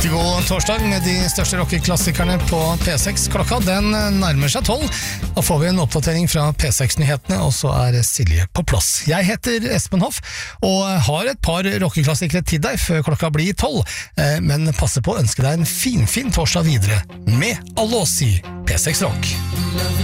Riktig god torsdag med de største rockeklassikerne på P6. Klokka den nærmer seg 12. Da får vi en oppdatering fra P6-nyhetene, og så Silje på plass. Jeg heter Espen Hoff, og har et par rockeklassikere til deg før klokka blir 12. Men passer på å ønske deg en fin torsdag videre med Alle oss i P6 Rock.